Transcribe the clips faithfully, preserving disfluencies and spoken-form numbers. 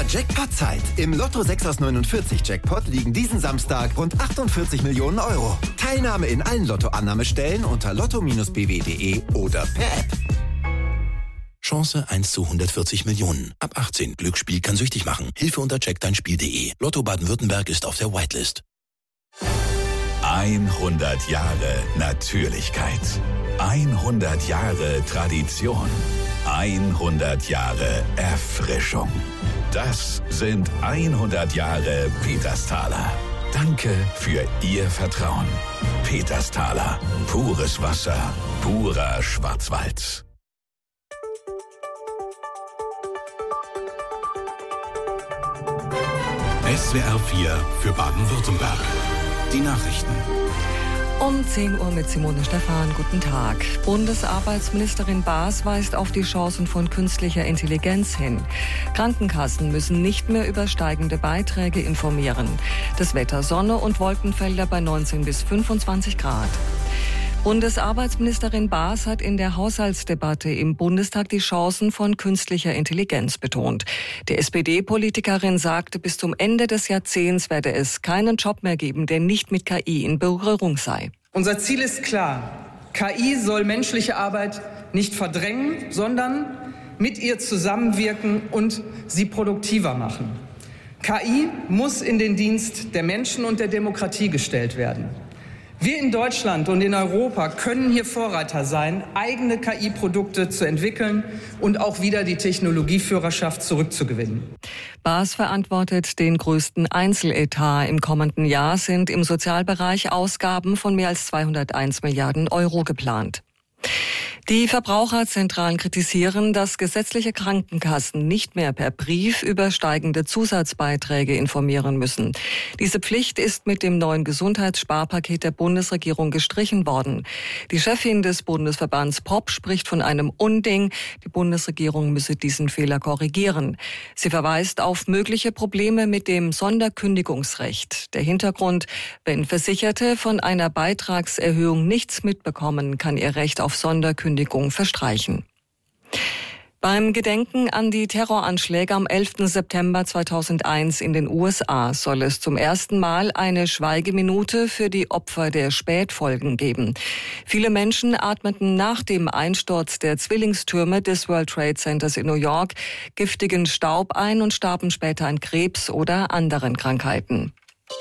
Jackpot-Zeit. Im Lotto sechs aus neunundvierzig Jackpot liegen diesen Samstag rund achtundvierzig Millionen Euro. Teilnahme in allen Lottoannahmestellen unter lotto Bindestrich b w punkt de oder per App. Chance eins zu hundertvierzig Millionen. Ab achtzehn. Glücksspiel kann süchtig machen. Hilfe unter check dein Spiel punkt de. Lotto Baden-Württemberg ist auf der Whitelist. hundert Jahre Natürlichkeit. hundert Jahre Tradition. hundert Jahre Erfrischung. Das sind hundert Jahre Petersthaler. Danke für Ihr Vertrauen. Petersthaler. Pures Wasser. Purer Schwarzwald. S W R vier für Baden-Württemberg. Die Nachrichten. Um zehn Uhr mit Simone Stephan. Guten Tag. Bundesarbeitsministerin Baas weist auf die Chancen von künstlicher Intelligenz hin. Krankenkassen müssen nicht mehr über steigende Beiträge informieren. Das Wetter Sonne und Wolkenfelder bei neunzehn bis fünfundzwanzig Grad. Bundesarbeitsministerin Baas hat in der Haushaltsdebatte im Bundestag die Chancen von künstlicher Intelligenz betont. Die S P D-Politikerin sagte, bis zum Ende des Jahrzehnts werde es keinen Job mehr geben, der nicht mit K I in Berührung sei. Unser Ziel ist klar. K I soll menschliche Arbeit nicht verdrängen, sondern mit ihr zusammenwirken und sie produktiver machen. K I muss in den Dienst der Menschen und der Demokratie gestellt werden. Wir in Deutschland und in Europa können hier Vorreiter sein, eigene K I-Produkte zu entwickeln und auch wieder die Technologieführerschaft zurückzugewinnen. Baas verantwortet den größten Einzeletat. Im kommenden Jahr sind im Sozialbereich Ausgaben von mehr als zweihunderteins Milliarden Euro geplant. Die Verbraucherzentralen kritisieren, dass gesetzliche Krankenkassen nicht mehr per Brief über steigende Zusatzbeiträge informieren müssen. Diese Pflicht ist mit dem neuen Gesundheitssparpaket der Bundesregierung gestrichen worden. Die Chefin des Bundesverbands P O P spricht von einem Unding. Die Bundesregierung müsse diesen Fehler korrigieren. Sie verweist auf mögliche Probleme mit dem Sonderkündigungsrecht. Der Hintergrund: Wenn Versicherte von einer Beitragserhöhung nichts mitbekommen, kann ihr Recht auf Sonderkündigung verstreichen. Beim Gedenken an die Terroranschläge am elften September zweitausendeins in den U S A soll es zum ersten Mal eine Schweigeminute für die Opfer der Spätfolgen geben. Viele Menschen atmeten nach dem Einsturz der Zwillingstürme des World Trade Centers in New York giftigen Staub ein und starben später an Krebs oder anderen Krankheiten.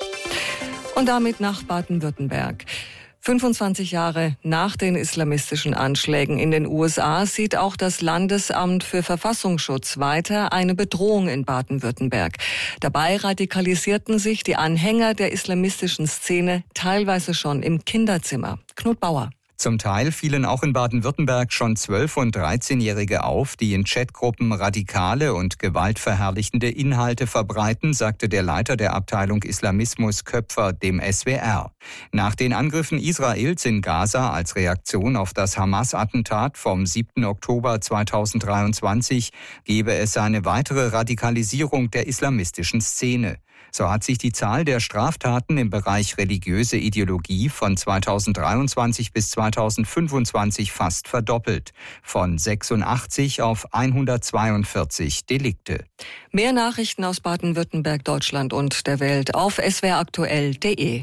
Und damit nach Baden-Württemberg. fünfundzwanzig Jahre nach den islamistischen Anschlägen in den U S A sieht auch das Landesamt für Verfassungsschutz weiter eine Bedrohung in Baden-Württemberg. Dabei radikalisierten sich die Anhänger der islamistischen Szene teilweise schon im Kinderzimmer. Knut Bauer. Zum Teil fielen auch in Baden-Württemberg schon zwölf- und dreizehnjährige auf, die in Chatgruppen radikale und gewaltverherrlichende Inhalte verbreiten, sagte der Leiter der Abteilung Islamismus Köpfer dem S W R. Nach den Angriffen Israels in Gaza als Reaktion auf das Hamas-Attentat vom siebten Oktober zweitausenddreiundzwanzig gebe es eine weitere Radikalisierung der islamistischen Szene. So hat sich die Zahl der Straftaten im Bereich religiöse Ideologie von zweitausenddreiundzwanzig bis zweitausendfünfundzwanzig fast verdoppelt, von sechsundachtzig auf hundertzweiundvierzig Delikte. Mehr Nachrichten aus Baden-Württemberg, Deutschland und der Welt auf s w r aktuell punkt de.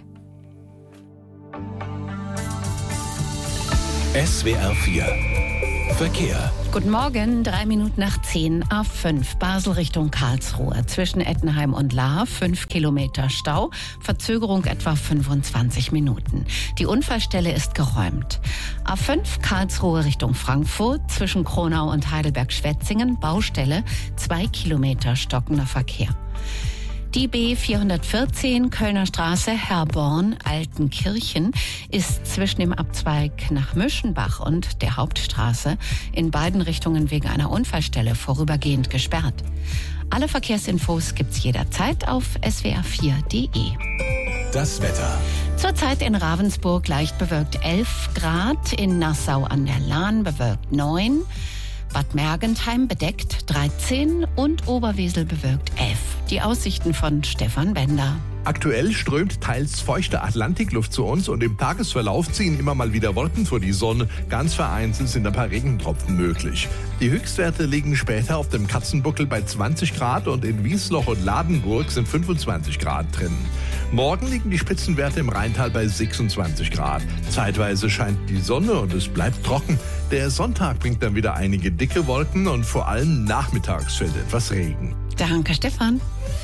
S W R vier Verkehr. Guten Morgen, drei Minuten nach zehn, A fünf, Basel Richtung Karlsruhe. Zwischen Ettenheim und Lahr, fünf Kilometer Stau, Verzögerung etwa fünfundzwanzig Minuten. Die Unfallstelle ist geräumt. A fünf, Karlsruhe Richtung Frankfurt, zwischen Kronau und Heidelberg-Schwetzingen, Baustelle, zwei Kilometer stockender Verkehr. Die B vierhundertvierzehn Kölner Straße Herborn Altenkirchen ist zwischen dem Abzweig nach Müschenbach und der Hauptstraße in beiden Richtungen wegen einer Unfallstelle vorübergehend gesperrt. Alle Verkehrsinfos gibt's jederzeit auf s w r vier punkt de. Das Wetter. Zurzeit in Ravensburg leicht bewölkt elf Grad, in Nassau an der Lahn bewölkt neun, Bad Mergentheim bedeckt dreizehn und Oberwesel bewölkt elf. Die Aussichten von Stefan Bender. Aktuell strömt teils feuchte Atlantikluft zu uns und im Tagesverlauf ziehen immer mal wieder Wolken vor die Sonne. Ganz vereinzelt sind ein paar Regentropfen möglich. Die Höchstwerte liegen später auf dem Katzenbuckel bei zwanzig Grad und in Wiesloch und Ladenburg sind fünfundzwanzig Grad drin. Morgen liegen die Spitzenwerte im Rheintal bei sechsundzwanzig Grad. Zeitweise scheint die Sonne und es bleibt trocken. Der Sonntag bringt dann wieder einige dicke Wolken und vor allem nachmittags fällt etwas Regen. Danke, Stefan.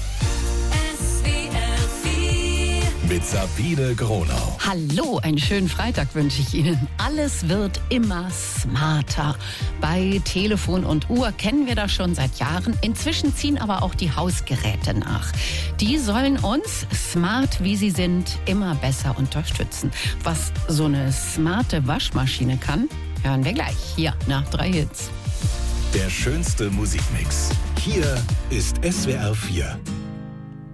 Mit Sabine Gronau. Hallo, einen schönen Freitag wünsche ich Ihnen. Alles wird immer smarter. Bei Telefon und Uhr kennen wir das schon seit Jahren. Inzwischen ziehen aber auch die Hausgeräte nach. Die sollen uns, smart wie sie sind, immer besser unterstützen. Was so eine smarte Waschmaschine kann, hören wir gleich hier nach drei Hits. Der schönste Musikmix. Hier ist S W R vier.